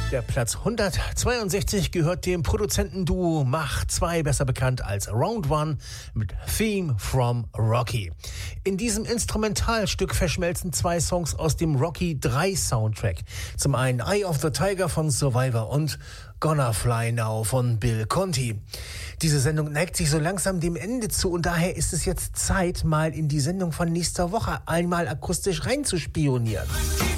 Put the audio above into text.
Der Platz 162 gehört dem Produzentenduo Mach 2, besser bekannt als Round One, mit Theme from Rocky. In diesem Instrumentalstück verschmelzen zwei Songs aus dem Rocky 3 Soundtrack. Zum einen Eye of the Tiger von Survivor und Gonna Fly Now von Bill Conti. Diese Sendung neigt sich so langsam dem Ende zu und daher ist es jetzt Zeit, mal in die Sendung von nächster Woche einmal akustisch reinzuspionieren.